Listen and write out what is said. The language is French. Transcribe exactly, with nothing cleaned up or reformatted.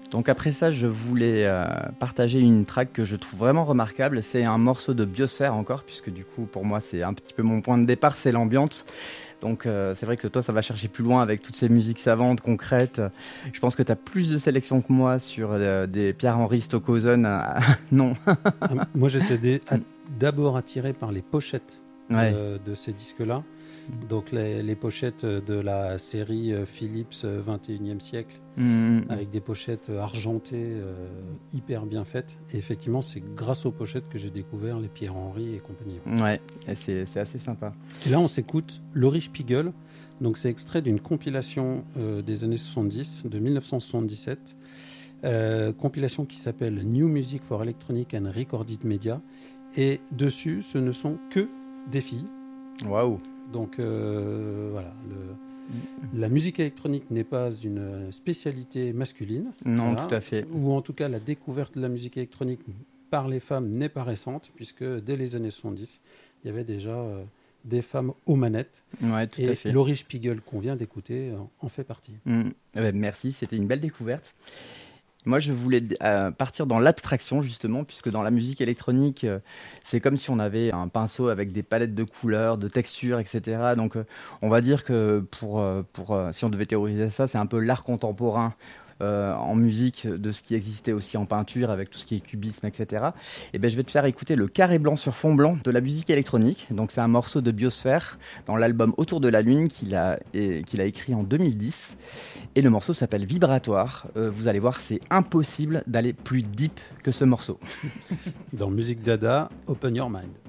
Donc après ça, je voulais euh, partager une track que je trouve vraiment remarquable. C'est un morceau de Biosphère encore, puisque du coup, pour moi, c'est un petit peu mon point de départ, c'est l'ambiance. Donc euh, c'est vrai que toi, ça va chercher plus loin avec toutes ces musiques savantes, concrètes. Je pense que tu as plus de sélection que moi sur euh, des Pierre-Henri Stockhausen. Euh, non. Ah, moi, j'étais des, à, d'abord attiré par les pochettes ouais. euh, de ces disques-là. Donc les, les pochettes de la série Philips vingt et unième siècle, mmh. avec des pochettes argentées euh, hyper bien faites. Et effectivement, c'est grâce aux pochettes que j'ai découvert les Pierre-Henri et compagnie. Ouais, et c'est, c'est assez sympa. Et là, on s'écoute Laurie Spiegel. Donc c'est extrait d'une compilation euh, des années soixante-dix, de dix-neuf cent soixante-dix-sept. Euh, compilation qui s'appelle New Music for Electronic and Recorded Media. Et dessus, ce ne sont que des filles. Waouh! Donc euh, voilà, le, la musique électronique n'est pas une spécialité masculine. Non, voilà, tout à fait. Ou en tout cas, la découverte de la musique électronique par les femmes n'est pas récente, puisque dès les années soixante-dix, il y avait déjà euh, des femmes aux manettes. Ouais, tout et à fait. Laurie Spiegel, qu'on vient d'écouter, en, en fait partie. Mmh. Eh ben, merci, c'était une belle découverte. Moi, je voulais euh, partir dans l'abstraction, justement, puisque dans la musique électronique, euh, c'est comme si on avait un pinceau avec des palettes de couleurs, de textures, et cetera. Donc, euh, on va dire que pour, euh, pour, euh, si on devait théoriser ça, c'est un peu l'art contemporain euh, en musique de ce qui existait aussi en peinture, avec tout ce qui est cubisme, et cetera. Et ben, je vais te faire écouter le carré blanc sur fond blanc de la musique électronique. Donc, c'est un morceau de Biosphère dans l'album Autour de la Lune qu'il a, et, qu'il a écrit en deux mille dix. Et le morceau s'appelle Vibratoire. Euh, vous allez voir, c'est impossible d'aller plus deep que ce morceau. Dans Musique Dada, Open Your Mind.